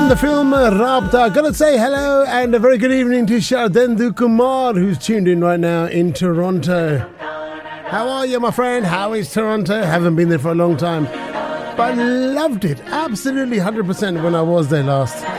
from the film Rabta. Gotta say hello and a very good evening to Shardendu Kumar, who's tuned in right now in Toronto. How are you, my friend? How is Toronto? Haven't been there for a long time, but loved it absolutely 100% when I was there last.